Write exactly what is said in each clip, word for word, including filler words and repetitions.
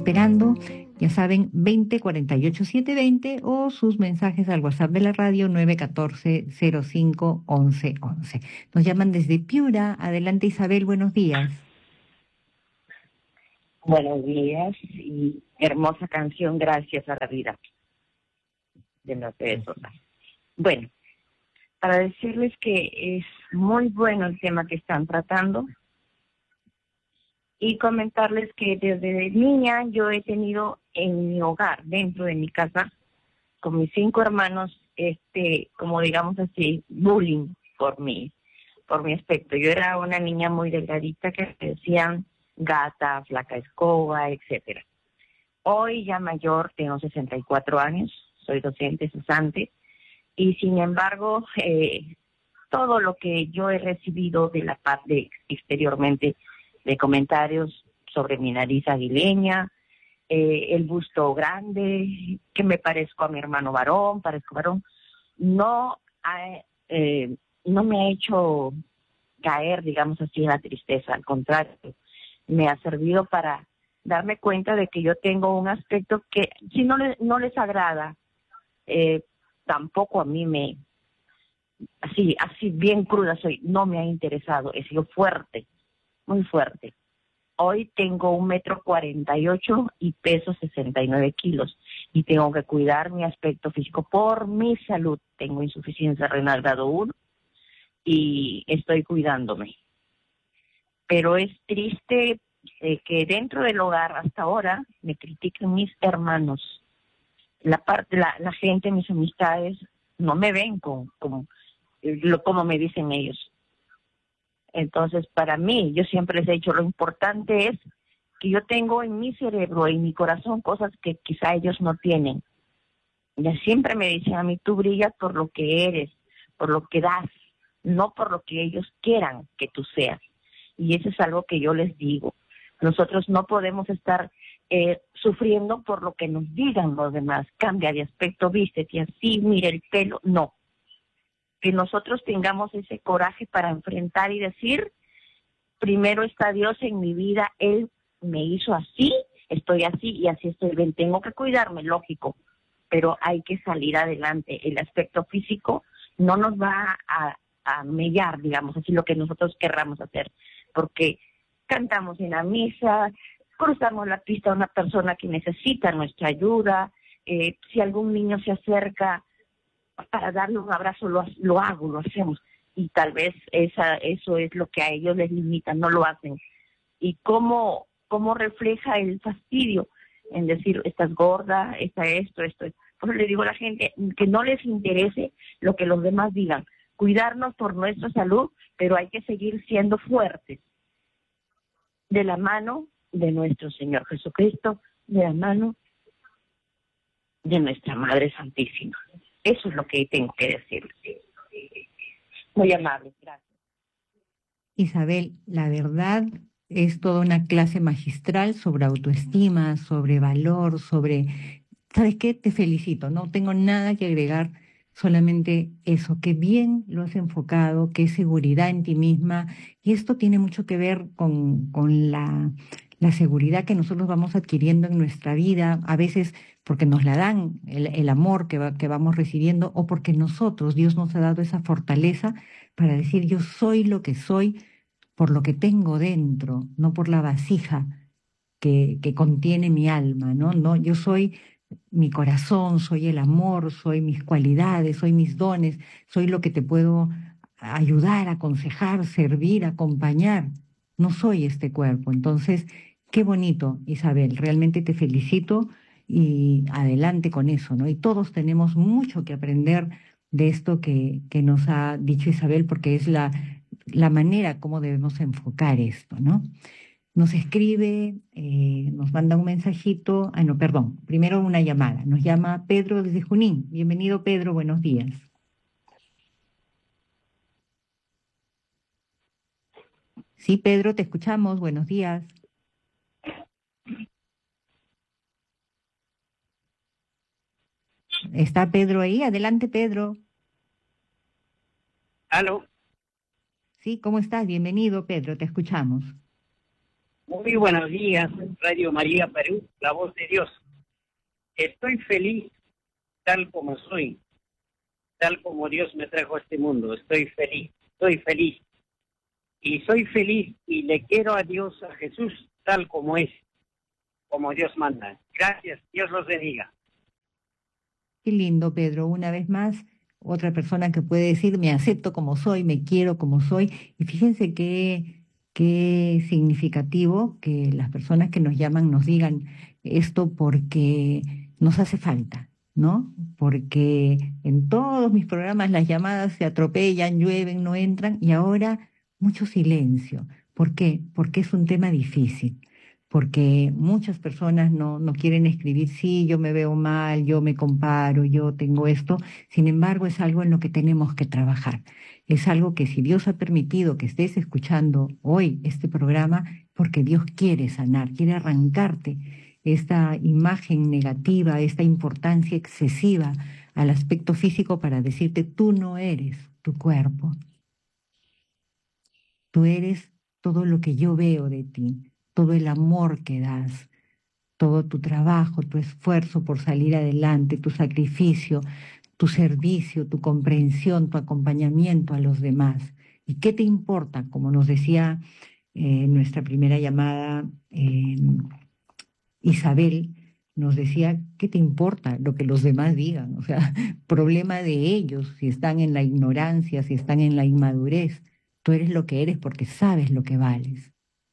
esperando. Ya saben, veinte cuarenta y ocho setecientos veinte o sus mensajes al WhatsApp de la radio nueve uno cuatro cero cinco once once. Nos llaman desde Piura. Adelante, Isabel, buenos días. Buenos días y hermosa canción, Gracias a la Vida, de Mercedes Sosa. Bueno, para decirles que es muy bueno el tema que están tratando y comentarles que desde niña yo he tenido en mi hogar, dentro de mi casa, con mis cinco hermanos, este, como digamos así, bullying por mí, por mi aspecto. Yo era una niña muy delgadita que me decían gata, flaca escoba, etcétera. Hoy ya mayor, tengo sesenta y cuatro años, soy docente cesante, y sin embargo, eh, todo lo que yo he recibido de la parte exteriormente de comentarios sobre mi nariz aguileña, eh, el busto grande, que me parezco a mi hermano varón, parezco varón, no, ha, eh, no me ha hecho caer, digamos así, en la tristeza, al contrario, me ha servido para darme cuenta de que yo tengo un aspecto que si no, le, no les agrada, eh, tampoco a mí me, así, así bien cruda soy, no me ha interesado, he sido fuerte, muy fuerte. Hoy tengo un metro cuarenta y ocho y peso sesenta y nueve kilos y tengo que cuidar mi aspecto físico por mi salud. Tengo insuficiencia renal grado uno y estoy cuidándome. Pero es triste eh, que dentro del hogar hasta ahora me critiquen mis hermanos. La parte, la, la gente, mis amistades, no me ven con, con lo como me dicen ellos. Entonces, para mí, yo siempre les he dicho, lo importante es que yo tengo en mi cerebro, en mi corazón, cosas que quizá ellos no tienen. Ya siempre me dicen a mí, tú brillas por lo que eres, por lo que das, no por lo que ellos quieran que tú seas. Y eso es algo que yo les digo. Nosotros no podemos estar eh, sufriendo por lo que nos digan los demás. Cambia de aspecto, vístete así, mira el pelo. No. Que nosotros tengamos ese coraje para enfrentar y decir, primero está Dios en mi vida, Él me hizo así, estoy así y así estoy bien. Tengo que cuidarme, lógico, pero hay que salir adelante. El aspecto físico no nos va a, a mellar, digamos así, lo que nosotros querramos hacer, porque cantamos en la misa, cruzamos la pista a una persona que necesita nuestra ayuda, eh, si algún niño se acerca para darle un abrazo, lo, lo hago, lo hacemos, y tal vez esa, eso es lo que a ellos les limita, no lo hacen. Y cómo, cómo refleja el fastidio en decir, estás gorda, está esto, esto, esto. Por eso le digo a la gente que no les interese lo que los demás digan, cuidarnos por nuestra salud, pero hay que seguir siendo fuertes, de la mano de nuestro Señor Jesucristo, de la mano de nuestra Madre Santísima. Eso es lo que tengo que decir. Muy amable, gracias. Isabel, la verdad es toda una clase magistral sobre autoestima, sobre valor, sobre... ¿Sabes qué? Te felicito, no tengo nada que agregar, solamente eso, que bien lo has enfocado, que es seguridad en ti misma, y esto tiene mucho que ver con, con la, la seguridad que nosotros vamos adquiriendo en nuestra vida, a veces porque nos la dan, el, el amor que, va- que vamos recibiendo, o porque nosotros, Dios nos ha dado esa fortaleza para decir yo soy lo que soy por lo que tengo dentro, no por la vasija que, que contiene mi alma, ¿no? No, yo soy mi corazón, soy el amor, soy mis cualidades, soy mis dones, soy lo que te puedo ayudar, aconsejar, servir, acompañar. No soy este cuerpo. Entonces, qué bonito, Isabel, realmente te felicito y adelante con eso, ¿no? Y todos tenemos mucho que aprender de esto que, que nos ha dicho Isabel, porque es la, la manera como debemos enfocar esto, ¿no? Nos escribe, eh, nos manda un mensajito, ah, no, perdón, primero una llamada. Nos llama Pedro desde Junín. Bienvenido, Pedro, buenos días. Sí, Pedro, te escuchamos, buenos días. ¿Está Pedro ahí? Adelante, Pedro. Aló, Sí, ¿cómo estás? Bienvenido, Pedro, te escuchamos. Muy buenos días, Radio María Perú, la voz de Dios. Estoy feliz tal como soy, tal como Dios me trajo a este mundo. Estoy feliz, estoy feliz. Y soy feliz y le quiero a Dios, a Jesús, tal como es, como Dios manda. Gracias, Dios los bendiga. Qué lindo, Pedro. Una vez más, otra persona que puede decir, me acepto como soy, me quiero como soy. Y fíjense qué, qué significativo que las personas que nos llaman nos digan esto porque nos hace falta, ¿no? Porque en todos mis programas las llamadas se atropellan, llueven, no entran y ahora mucho silencio. ¿Por qué? Porque es un tema difícil, porque muchas personas no, no quieren escribir, sí, yo me veo mal, yo me comparo, yo tengo esto. Sin embargo, es algo en lo que tenemos que trabajar. Es algo que si Dios ha permitido que estés escuchando hoy este programa, porque Dios quiere sanar, quiere arrancarte esta imagen negativa, esta importancia excesiva al aspecto físico para decirte, tú no eres tu cuerpo, tú eres todo lo que yo veo de ti, todo el amor que das, todo tu trabajo, tu esfuerzo por salir adelante, tu sacrificio, tu servicio, tu comprensión, tu acompañamiento a los demás. ¿Y qué te importa? Como nos decía eh, en nuestra primera llamada, eh, Isabel nos decía, ¿qué te importa lo que los demás digan? O sea, problema de ellos, si están en la ignorancia, si están en la inmadurez. Tú eres lo que eres porque sabes lo que vales.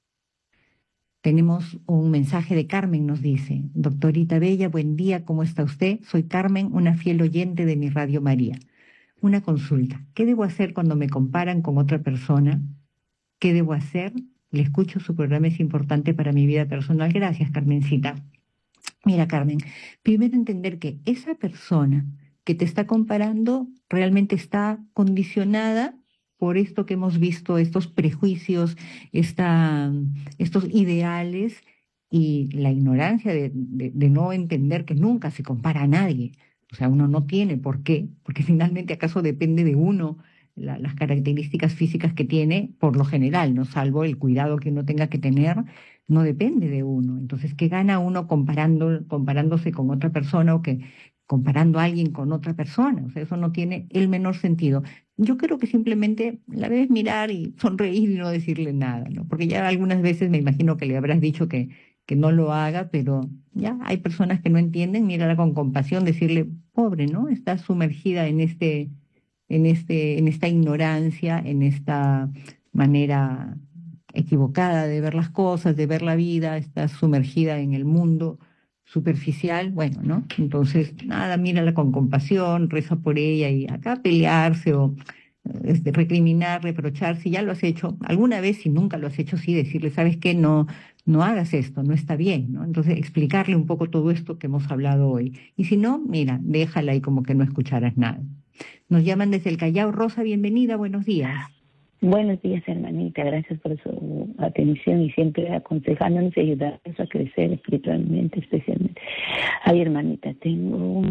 Tenemos un mensaje de Carmen, nos dice, doctorita Bella, buen día, ¿cómo está usted? Soy Carmen, una fiel oyente de mi Radio María. Una consulta, ¿qué debo hacer cuando me comparan con otra persona? ¿Qué debo hacer? Le escucho, su programa es importante para mi vida personal. Gracias, Carmencita. Mira, Carmen, primero entender que esa persona que te está comparando realmente está condicionada por esto que hemos visto, estos prejuicios, esta, estos ideales y la ignorancia de, de- de no entender que nunca se compara a nadie. O sea, uno no tiene por qué, porque finalmente acaso depende de uno la- las características físicas que tiene, por lo general, ¿no? Salvo el cuidado que uno tenga que tener, no depende de uno. Entonces, ¿qué gana uno comparando, comparándose con otra persona o que comparando a alguien con otra persona? O sea, eso no tiene el menor sentido. Yo creo que simplemente la debes mirar y sonreír y no decirle nada, ¿no? Porque ya algunas veces me imagino que le habrás dicho que, que no lo haga, pero ya hay personas que no entienden, mírala con compasión, decirle, pobre, ¿no? Está sumergida en este, en este, en esta ignorancia, en esta manera equivocada de ver las cosas, de ver la vida, está sumergida en el mundo superficial, bueno, ¿no? Entonces, nada, mírala con compasión, reza por ella y acá pelearse o eh, este, recriminar, reprochar, si ya lo has hecho alguna vez, si nunca lo has hecho, sí, decirle, ¿sabes qué? No, no hagas esto, no está bien, ¿no? Entonces, explicarle un poco todo esto que hemos hablado hoy. Y si no, mira, déjala ahí como que no escucharas nada. Nos llaman desde el Callao. Rosa, bienvenida, buenos días. Buenos días, hermanita. Gracias por su atención y siempre aconsejándonos y ayudarnos a crecer espiritualmente, especialmente. Ay, hermanita, tengo un,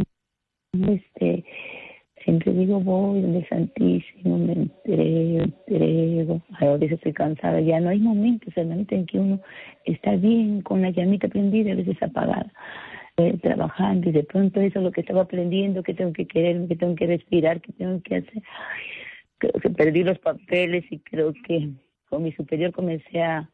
este, siempre digo, voy donde Santísimo, me entrego, entrego. A veces estoy cansada, ya no hay momentos, hermanita, en que uno está bien con la llamita prendida, a veces apagada. Eh, trabajando y de pronto eso es lo que estaba aprendiendo, que tengo que querer, que tengo que respirar, que tengo que hacer. Creo que perdí los papeles y creo que con mi superior comencé a,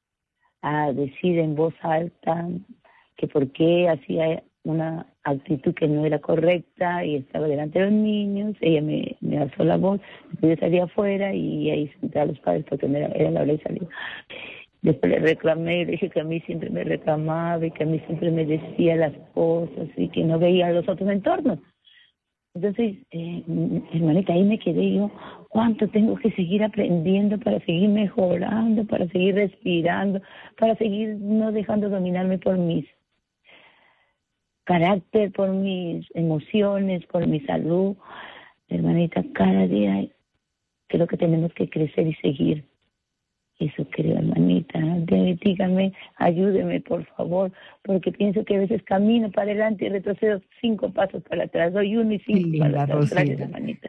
a decir en voz alta que por qué hacía una actitud que no era correcta y estaba delante de los niños. Ella me, me alzó la voz, yo salí afuera y ahí senté a los padres porque me era, era la hora de salir. Después le reclamé y le dije que a mí siempre me reclamaba y que a mí siempre me decía las cosas y que no veía los otros entornos. Entonces, eh, hermanita, ahí me quedé yo, ¿cuánto tengo que seguir aprendiendo para seguir mejorando, para seguir respirando, para seguir no dejando dominarme por mis carácter, por mis emociones, por mi salud? Hermanita, cada día creo que tenemos que crecer y seguir. Eso creo, hermanita. Dígame, ayúdeme, por favor, porque pienso que a veces camino para adelante y retrocedo cinco pasos para atrás. Doy uno y Qué cinco para linda, atrás. Gracias, Rosita. hermanita.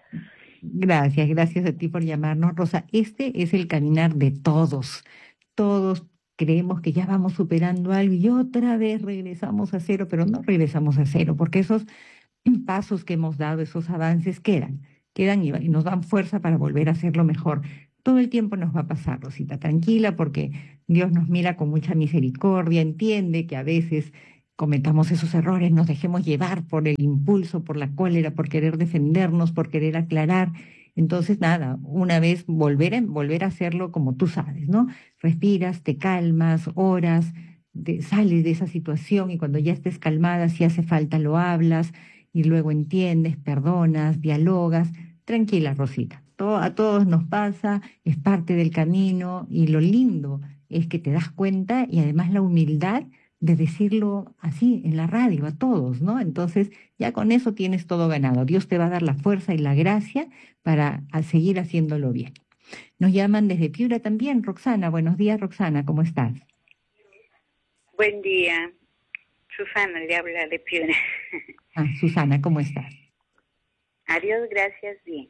Gracias, gracias a ti por llamarnos, Rosa. Este es el caminar de todos. Todos creemos que ya vamos superando algo y otra vez regresamos a cero, pero no regresamos a cero, porque esos pasos que hemos dado, esos avances quedan, quedan y, y nos dan fuerza para volver a hacerlo mejor. Todo el tiempo nos va a pasar, Rosita, tranquila, porque Dios nos mira con mucha misericordia, entiende que a veces cometamos esos errores, nos dejemos llevar por el impulso, por la cólera, por querer defendernos, por querer aclarar. Entonces, nada, una vez volver a, volver a hacerlo como tú sabes, ¿no? Respiras, te calmas, oras, de- sales de esa situación y cuando ya estés calmada, si hace falta, lo hablas y luego entiendes, perdonas, dialogas. Tranquila, Rosita. Todo, a todos nos pasa, es parte del camino y lo lindo es que te das cuenta y además la humildad de decirlo así en la radio a todos, ¿no? Entonces ya con eso tienes todo ganado. Dios te va a dar la fuerza y la gracia para a seguir haciéndolo bien. Nos llaman desde Piura también, Roxana. Buenos días, Roxana, ¿cómo estás? Buen día. Susana le habla de Piura. Ah, Susana, ¿cómo estás? Adiós, gracias, bien.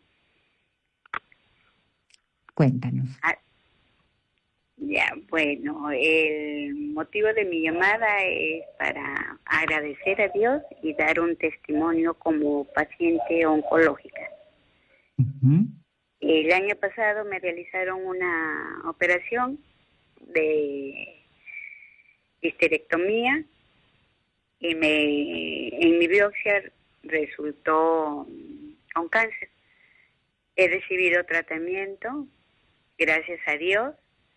Cuéntanos. Ah, ya, bueno, el motivo de mi llamada es para agradecer a Dios y dar un testimonio como paciente oncológica. Uh-huh. El año pasado me realizaron una operación de histerectomía y me en mi biopsia resultó con cáncer. He recibido tratamiento, gracias a Dios.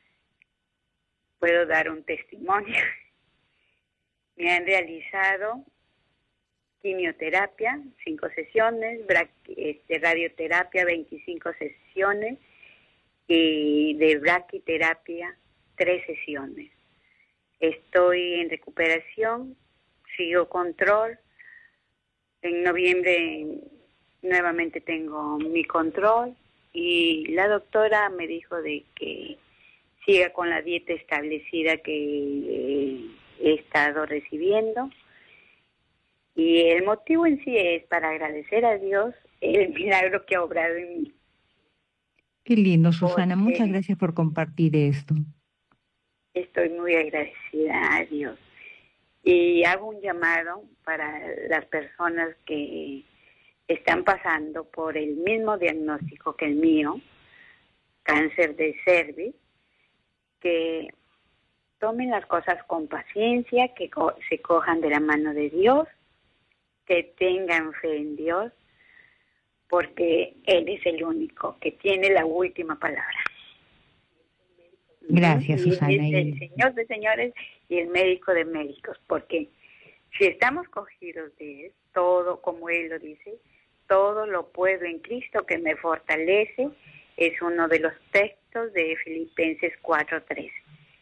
Puedo dar un testimonio. Me han realizado quimioterapia, cinco sesiones, bra- este, radioterapia, veinticinco sesiones, y de braquiterapia, tres sesiones. Estoy en recuperación, sigo control. En noviembre nuevamente tengo mi control y la doctora me dijo de que siga con la dieta establecida que eh, he estado recibiendo. Y el motivo en sí es para agradecer a Dios el milagro que ha obrado en mí. Qué lindo, Susana. Porque Muchas gracias por compartir esto. estoy muy agradecida a Dios. Y hago un llamado para las personas que están pasando por el mismo diagnóstico que el mío, cáncer de cervix, que tomen las cosas con paciencia, que co- se cojan de la mano de Dios, que tengan fe en Dios, porque Él es el único que tiene la última palabra. Gracias, Y Susana. Él es el Y Señor de señores y el médico de médicos, porque si estamos cogidos de Él, todo, como Él lo dice, todo lo puedo en Cristo que me fortalece, es uno de los textos de Filipenses cuatro trece.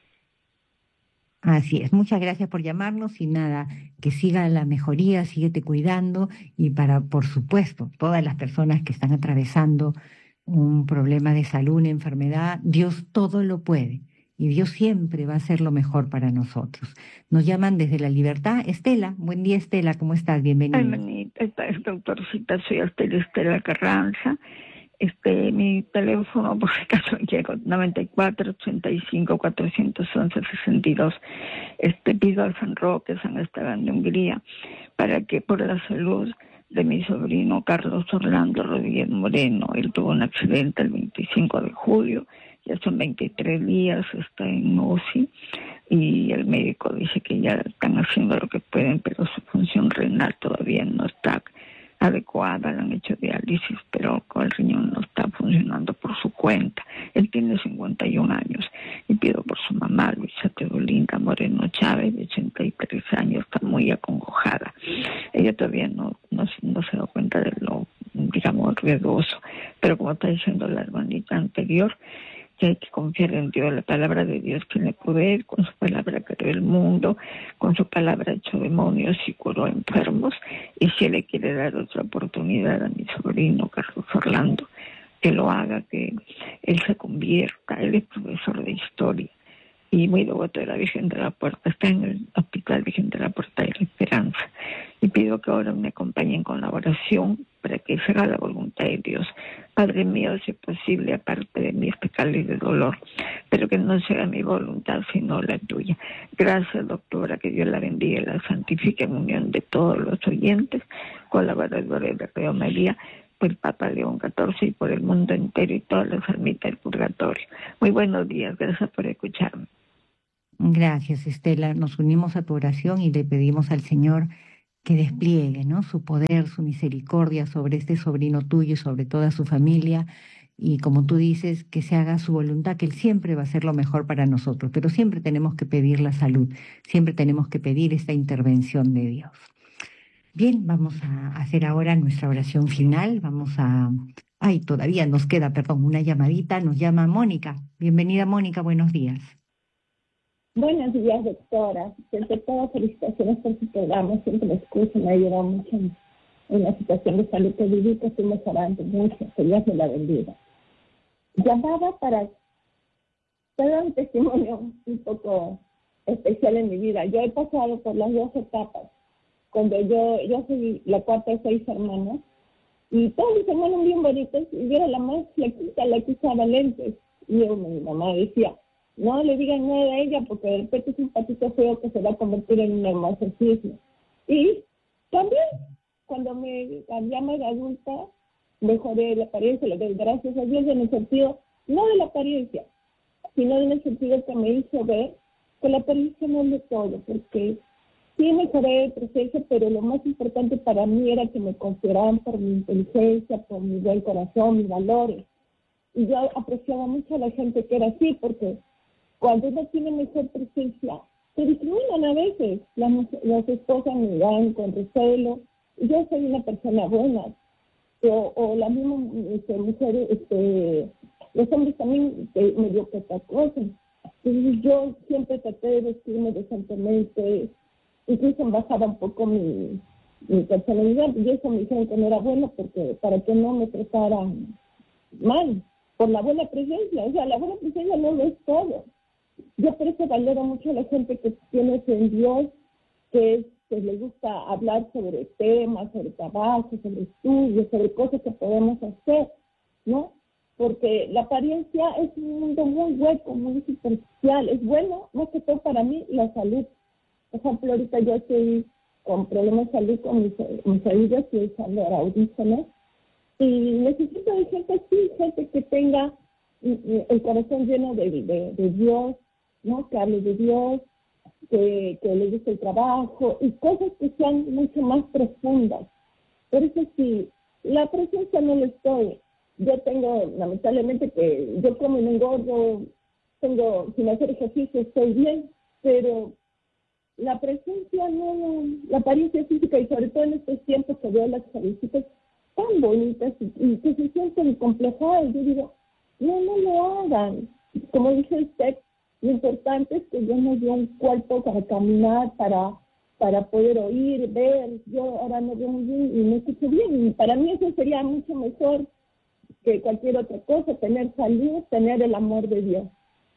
así es. Muchas gracias por llamarnos y nada, que siga la mejoría, síguete cuidando y para, por supuesto, todas las personas que están atravesando un problema de salud, una enfermedad, Dios todo lo puede y Dios siempre va a hacer lo mejor para nosotros. Nos llaman desde La Libertad. Estela, buen día, Estela, ¿cómo estás? Bienvenida. Ay, manita, esta es doctorcita, soy Estela Estela Carranza. Este, mi teléfono, por si acaso llego, noventa y cuatro, ochenta y cinco, cuatrocientos once, sesenta y dos. Este, pido al San Roque, San Esteban de Hungría, para que por la salud de mi sobrino Carlos Orlando Rodríguez Moreno, él tuvo un accidente el veinticinco de julio, ya son veintitrés días, está en U C I, y el médico dice que ya están haciendo lo que pueden, pero su función renal todavía no está adecuada, le han hecho diálisis, pero con el riñón no está funcionando por su cuenta. Él tiene cincuenta y un años y pido por su mamá, Luisa Teodolinda Moreno Chávez, de ochenta y tres años, está muy acongojada. Ella todavía no, no, no se da cuenta de lo, digamos, riesgoso, pero como está diciendo la hermanita anterior, que hay que confiar en Dios, la palabra de Dios tiene poder, con su palabra creó el mundo, con su palabra echó demonios y curó enfermos, y si Él le quiere dar otra oportunidad a mi sobrino Carlos Orlando, que lo haga, que él se convierta. Él es profesor de historia y muy devoto de la Virgen de la Puerta, está en el Hospital Virgen de la Puerta de la Esperanza, y pido que ahora me acompañen con la oración para que se haga la voluntad de Dios, Padre mío, si es posible, aparte de mí este cáliz de dolor, pero que no sea mi voluntad, sino la tuya. Gracias, doctora, que Dios la bendiga y la santifique en unión de todos los oyentes, colaboradores de Radio María, por el Papa León catorce y por el mundo entero y todas las ermitas del purgatorio. Muy buenos días, gracias por escucharme. Gracias, Estela. Nos unimos a tu oración y le pedimos al Señor que despliegue, ¿no?, su poder, su misericordia sobre este sobrino tuyo y sobre toda su familia. Y como tú dices, que se haga su voluntad, que Él siempre va a hacer lo mejor para nosotros. Pero siempre tenemos que pedir la salud, siempre tenemos que pedir esta intervención de Dios. Bien, vamos a hacer ahora nuestra oración final. Vamos a... Ay, todavía nos queda, perdón, una llamadita. Nos llama Mónica. Bienvenida, Mónica, buenos días. Buenos días, doctora. Desde todo, felicitaciones por su programa. Siempre me escucho, me ha ayudado mucho en, en la situación de salud que viví, que estoy mejorando mucho. Que Dios me la bendiga. Llamaba para dar un testimonio un poco especial en mi vida. Yo he pasado por las dos etapas. Cuando yo, yo soy la cuarta de seis hermanos, y todos mis hermanos bien bonitos, y yo era la más flaquita, la que usaba lentes. Y yo, mi mamá decía, no le digan nada a ella porque de repente es un patito feo que se va a convertir en un hermosísimo. Y también, cuando me cambié de adulta, mejoré la apariencia, le doy gracias a Dios en el sentido, no de la apariencia, sino en el sentido que me hizo ver que la apariencia no es de todo, porque sí mejoré de presencia, pero lo más importante para mí era que me consideraban por mi inteligencia, por mi buen corazón, mis valores. Y yo apreciaba mucho a la gente que era así, porque cuando uno tiene mejor presencia, se discriminan a veces. Las, las esposas me dan con recelo. Y yo soy una persona buena. O, o la misma este, mujer, este, los hombres también este, medio que te acosan. Entonces yo siempre traté de vestirme decentemente. Incluso bajaba un poco mi, mi personalidad. Y eso me dijeron que no era bueno porque para que no me trataran mal. Por la buena presencia. O sea, la buena presencia no lo es todo. Yo por eso valoro mucho a la gente que tiene fe en Dios, que, que le gusta hablar sobre temas, sobre trabajo, sobre estudios, sobre cosas que podemos hacer, ¿no? Porque la apariencia es un mundo muy hueco, muy superficial. Es bueno, más que todo para mí, la salud. Por ejemplo, ahorita yo estoy con problemas de salud con mis, mis oídos, estoy usando ahora audífonos, y necesito de gente así, gente que tenga el corazón lleno de, de, de Dios, ¿no? Que hable de Dios, que, que le guste el trabajo y cosas que sean mucho más profundas. Por eso sí, la presencia no lo estoy. Yo tengo, lamentablemente, que yo como y no engordo, tengo, sin hacer ejercicio estoy bien, pero la presencia no, la apariencia física y sobre todo en estos tiempos que veo las jovencitas tan bonitas y, y que se sienten complejadas, yo digo, no, no lo hagan. Como dice usted, lo importante es que Dios nos dio un cuerpo para caminar, para, para poder oír, ver. Yo ahora no veo muy bien y me escucho bien. Y para mí eso sería mucho mejor que cualquier otra cosa, tener salud, tener el amor de Dios.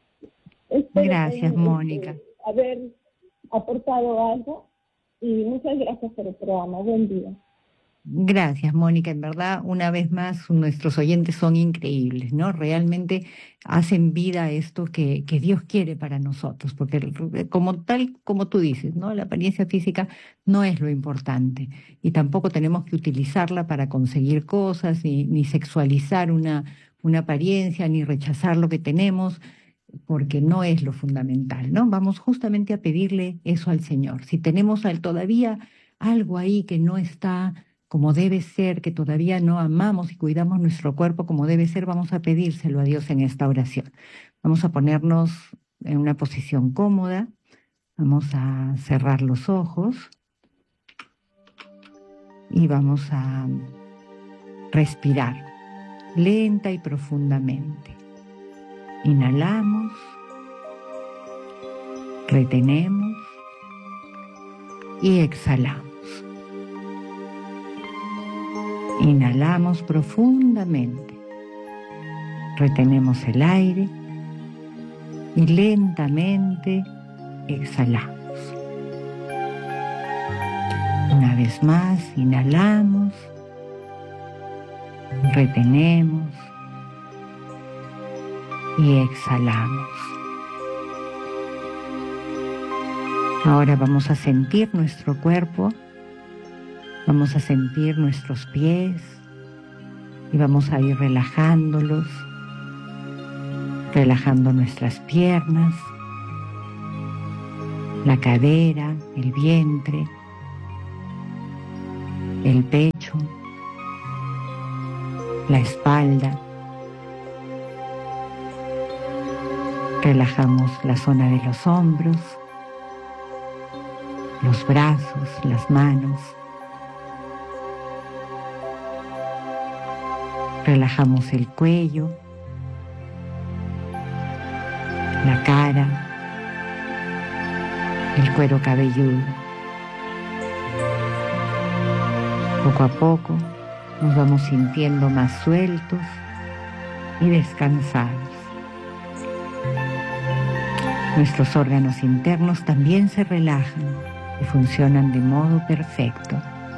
Espero Gracias, que, Mónica. Este, haber aportado algo y muchas gracias por el programa. Buen día. Gracias, Mónica. En verdad, una vez más, nuestros oyentes son increíbles, ¿no? Realmente hacen vida esto que, que Dios quiere para nosotros, porque como tal, como tú dices, ¿no? La apariencia física no es lo importante y tampoco tenemos que utilizarla para conseguir cosas, ni, ni sexualizar una, una apariencia, ni rechazar lo que tenemos, porque no es lo fundamental, ¿no? Vamos justamente a pedirle eso al Señor. Si tenemos al, todavía algo ahí que no está como debe ser, que todavía no amamos y cuidamos nuestro cuerpo como debe ser, vamos a pedírselo a Dios en esta oración. Vamos a ponernos en una posición cómoda, vamos a cerrar los ojos y vamos a respirar lenta y profundamente. Inhalamos, retenemos y exhalamos. Inhalamos profundamente, retenemos el aire y lentamente exhalamos. Una vez más, inhalamos, Retenemos y exhalamos. Ahora vamos a sentir nuestro cuerpo, vamos a sentir nuestros pies y vamos a ir relajándolos, relajando nuestras piernas, la cadera, el vientre, el pecho, la espalda. Relajamos la zona de los hombros, los brazos, las manos. Relajamos el cuello, la cara, el cuero cabelludo. Poco a poco nos vamos sintiendo más sueltos y descansados. Nuestros órganos internos también se relajan y funcionan de modo perfecto.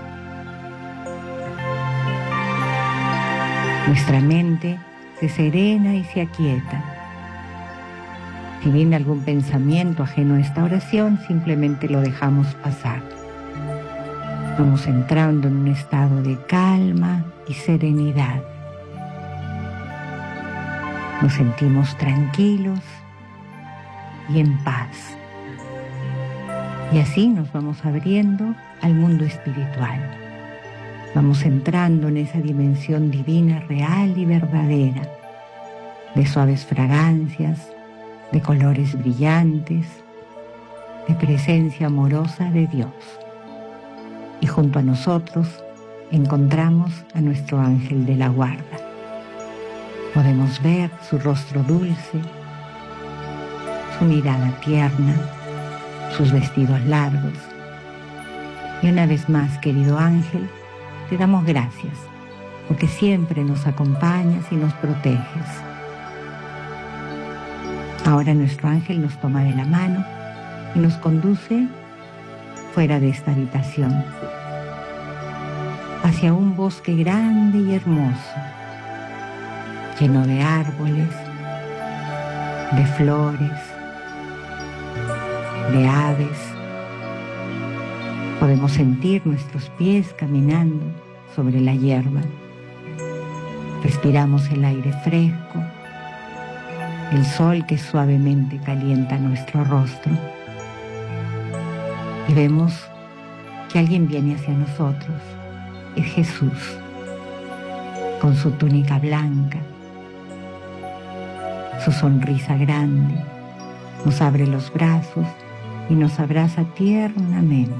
Nuestra mente se serena y se aquieta. Si viene algún pensamiento ajeno a esta oración, simplemente lo dejamos pasar. Vamos entrando en un estado de calma y serenidad. Nos sentimos tranquilos y en paz. Y así nos vamos abriendo al mundo espiritual. Vamos entrando en esa dimensión divina, real y verdadera, de suaves fragancias, de colores brillantes, de presencia amorosa de Dios. Y junto a nosotros encontramos a nuestro ángel de la guarda. Podemos ver su rostro dulce, su mirada tierna, sus vestidos largos. Y una vez más, querido ángel, te damos gracias, porque siempre nos acompañas y nos proteges. Ahora nuestro ángel nos toma de la mano y nos conduce fuera de esta habitación, hacia un bosque grande y hermoso, lleno de árboles, de flores, de aves. Podemos sentir nuestros pies caminando sobre la hierba. Respiramos el aire fresco, el sol que suavemente calienta nuestro rostro. Y vemos que alguien viene hacia nosotros. Es Jesús, con su túnica blanca, su sonrisa grande, nos abre los brazos y nos abraza tiernamente.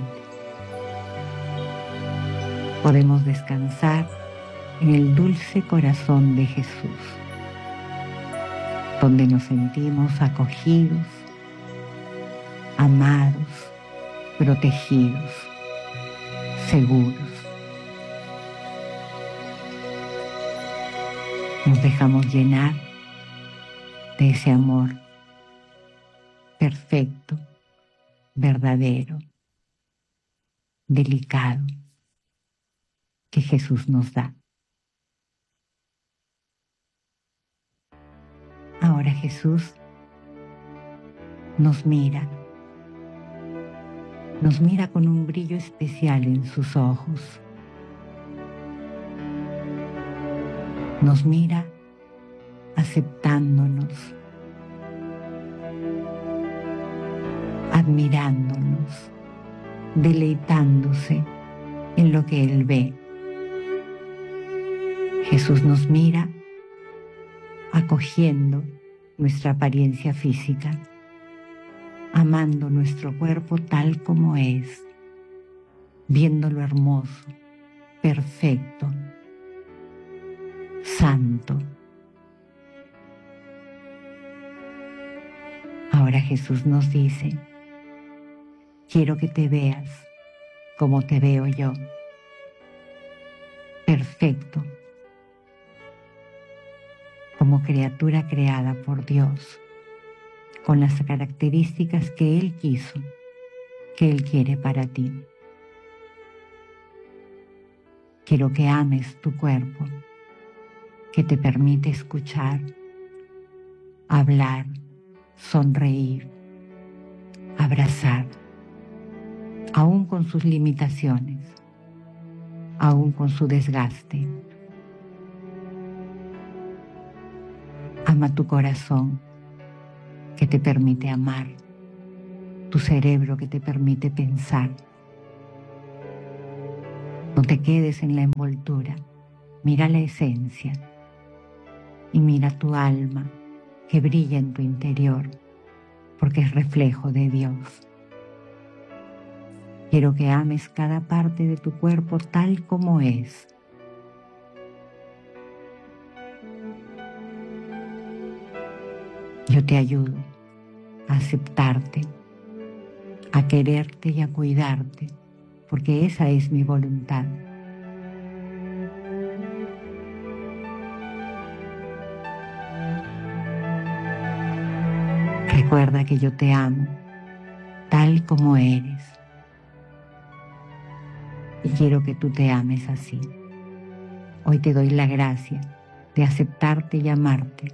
Podemos descansar en el dulce corazón de Jesús, donde nos sentimos acogidos, amados, protegidos, seguros. Nos dejamos llenar de ese amor perfecto, verdadero, delicado, que Jesús nos da. Ahora Jesús nos mira, nos mira con un brillo especial en sus ojos. Nos mira aceptándonos, admirándonos, deleitándose en lo que Él ve. Jesús nos mira acogiendo nuestra apariencia física, amando nuestro cuerpo tal como es, viéndolo hermoso, perfecto, santo. Ahora Jesús nos dice: quiero que te veas como te veo yo, perfecto, como criatura creada por Dios, con las características que Él quiso, que Él quiere para ti. Quiero que ames tu cuerpo que te permite escuchar, hablar, sonreír, abrazar, aún con sus limitaciones, aún con su desgaste. Ama tu corazón, que te permite amar, tu cerebro que te permite pensar. No te quedes en la envoltura, mira la esencia y mira tu alma que brilla en tu interior, porque es reflejo de Dios. Quiero que ames cada parte de tu cuerpo tal como es. Yo te ayudo a aceptarte, a quererte y a cuidarte, porque esa es mi voluntad. Recuerda que yo te amo tal como eres y quiero que tú te ames así. Hoy te doy la gracia de aceptarte y amarte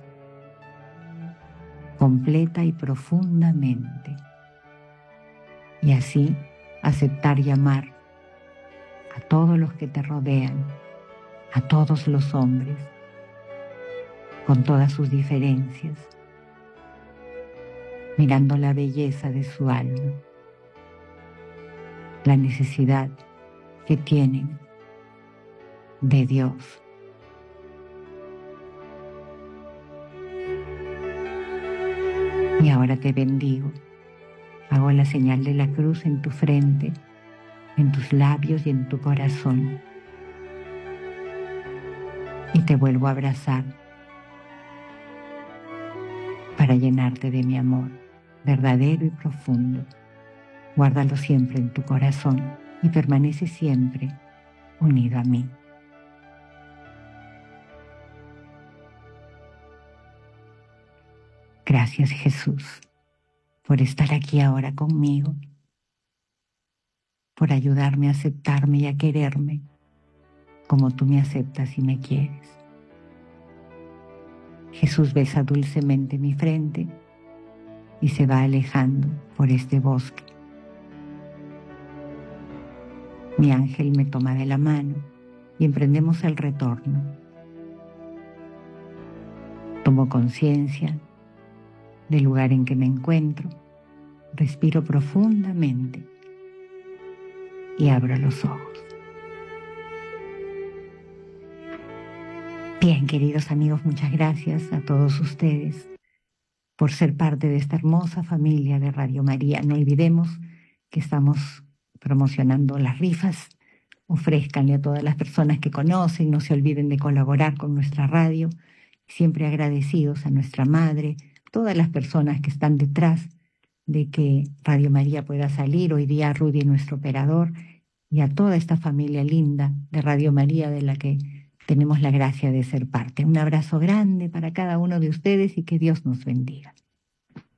completa y profundamente, y así aceptar y amar a todos los que te rodean, a todos los hombres, con todas sus diferencias, mirando la belleza de su alma, la necesidad que tienen de Dios. Y ahora te bendigo. Hago la señal de la cruz en tu frente, en tus labios y en tu corazón. Y te vuelvo a abrazar para llenarte de mi amor verdadero y profundo. Guárdalo siempre en tu corazón y permanece siempre unido a mí. Gracias, Jesús, por estar aquí ahora conmigo, por ayudarme a aceptarme y a quererme como tú me aceptas y me quieres. Jesús besa dulcemente mi frente y se va alejando por este bosque. Mi ángel me toma de la mano y emprendemos el retorno. Tomo conciencia del lugar en que me encuentro, respiro profundamente y abro los ojos. Bien, queridos amigos, muchas gracias a todos ustedes por ser parte de esta hermosa familia de Radio María. No olvidemos que estamos promocionando las rifas. Ofrézcanle a todas las personas que conocen, no se olviden de colaborar con nuestra radio. Siempre agradecidos a nuestra madre, todas las personas que están detrás de que Radio María pueda salir. Hoy día a Rudy, nuestro operador, y a toda esta familia linda de Radio María de la que tenemos la gracia de ser parte. Un abrazo grande para cada uno de ustedes y que Dios nos bendiga.